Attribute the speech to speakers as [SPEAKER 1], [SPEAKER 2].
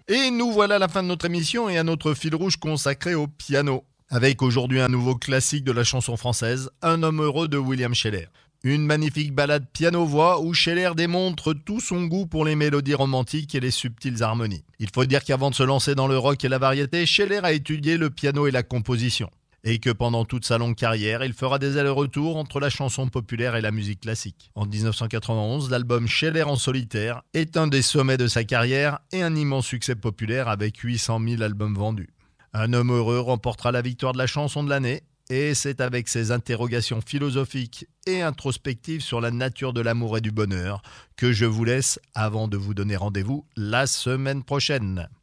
[SPEAKER 1] Et nous voilà à la fin de notre émission et à notre fil rouge consacré au piano. Avec aujourd'hui un nouveau classique de la chanson française, Un homme heureux de William Sheller. Une magnifique ballade piano-voix où Sheller démontre tout son goût pour les mélodies romantiques et les subtiles harmonies. Il faut dire qu'avant de se lancer dans le rock et la variété, Sheller a étudié le piano et la composition. Et que pendant toute sa longue carrière, il fera des allers-retours entre la chanson populaire et la musique classique. En 1991, l'album Sheller en solitaire est un des sommets de sa carrière et un immense succès populaire avec 800 000 albums vendus. Un homme heureux remportera la victoire de la chanson de l'année et c'est avec ses interrogations philosophiques et introspectives sur la nature de l'amour et du bonheur que je vous laisse avant de vous donner rendez-vous la semaine prochaine.